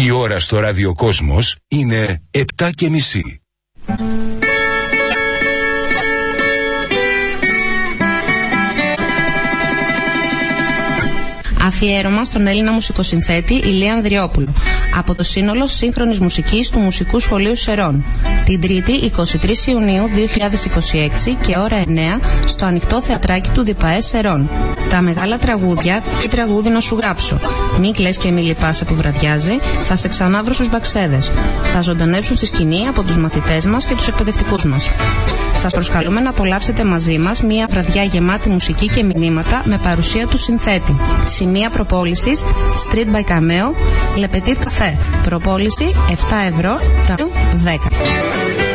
Η ώρα στο ραδιοκόσμος είναι 7:30. Αφιέρωμα στον Έλληνα μουσικοσυνθέτη Ηλία Ανδριόπουλο από το σύνολο σύγχρονης μουσικής του Μουσικού Σχολείου Σερών, την 3η 23 Ιουνίου 2026 και ώρα 9 στο ανοιχτό θεατράκι του ΔΠΑΕ Σερών. Τα μεγάλα τραγούδια, τι τραγούδι να σου γράψω, μη κλαις και μη λυπάσαι που βραδιάζει, θα σε ξανάβρω στους μπαξέδες. Θα ζωντανέψουν στη σκηνή από τους μαθητές μας και τους εκπαιδευτικούς μας. Σας προσκαλούμε να απολαύσετε μαζί μας μια βραδιά γεμάτη μουσική και μηνύματα με παρουσία του συνθέτη. Σημεία προπόλησης Street by Cameo, Le Petit Café. Προπόληση 7 ευρώ, τα 10.